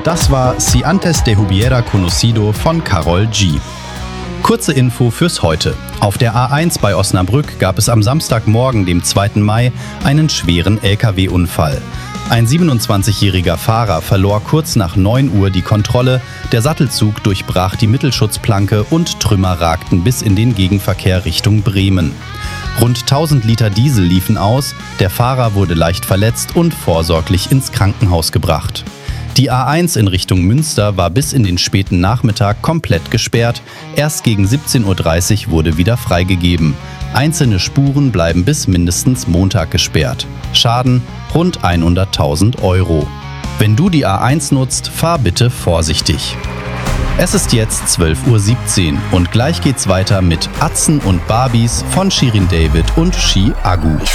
Das war Si antes te hubiera conocido von Karol G. Kurze Info fürs Heute. Auf der A1 bei Osnabrück gab es am Samstagmorgen, dem 2. Mai, einen schweren Lkw-Unfall. Ein 27-jähriger Fahrer verlor kurz nach 9 Uhr die Kontrolle, der Sattelzug durchbrach die Mittelschutzplanke und Trümmer ragten bis in den Gegenverkehr Richtung Bremen. Rund 1000 Liter Diesel liefen aus, der Fahrer wurde leicht verletzt und vorsorglich ins Krankenhaus gebracht. Die A1 in Richtung Münster war bis in den späten Nachmittag komplett gesperrt. Erst gegen 17:30 Uhr wurde wieder freigegeben. Einzelne Spuren bleiben bis mindestens Montag gesperrt. Schaden rund 100.000 €. Wenn du die A1 nutzt, fahr bitte vorsichtig. Es ist jetzt 12:17 Uhr und gleich geht's weiter mit Atzen und Barbies von Shirin David und Shi Agu.